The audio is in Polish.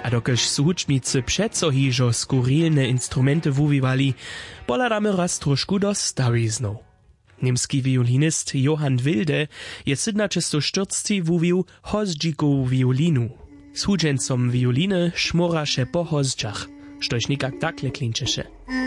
A dokelž su hučmicy přeco hižo skurilne instrumenty wuwiwali, poladamy raz trošku do starizną. Niemski violinist Johann Wilde je 1740 wuwił hozdźikowu violinu. Z hudźencom violiny szmoraše po hozdźach, štož nikak takle klinčeše.